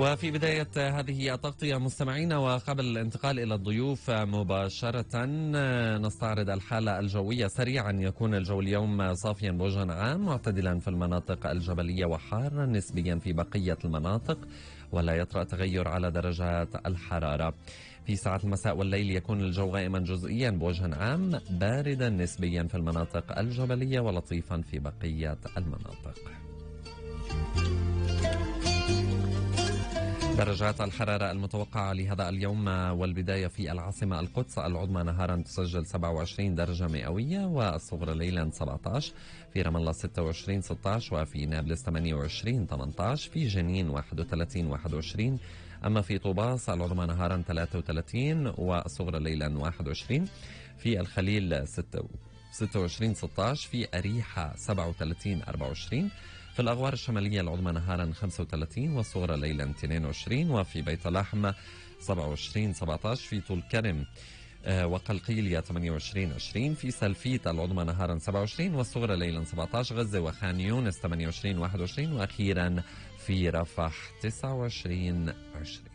وفي بداية هذه التغطية مستمعينا وقبل الانتقال إلى الضيوف مباشرة نستعرض الحالة الجوية سريعا. يكون الجو اليوم صافيا بوجه عام، معتدلا في المناطق الجبلية وحارا نسبيا في بقية المناطق، ولا يطرأ تغير على درجات الحرارة. في ساعات المساء والليل يكون الجو غائما جزئيا بوجه عام، باردا نسبيا في المناطق الجبلية ولطيفا في بقية المناطق. درجات الحرارة المتوقعة لهذا اليوم والبداية في العاصمة القدس، العظمى نهارا تسجل 27 درجة مئوية والصغرى ليلا 17، في رام الله 26 16، وفي نابلس 28 18، في جنين 31 21، أما في طوباس العظمى نهارا 33 والصغرى ليلا 21، في الخليل 26 16، في أريحة 37 24، في الأغوار الشمالية العظمى نهارا 35 والصغرى ليلا 22، وفي بيت لحم 27 17، في طول كرم وقلقيلية 28 20، في سلفيت العظمى نهارا 27 والصغرى ليلا 17، غزة وخان يونس 28 21، وأخيرا في رفح 29 20.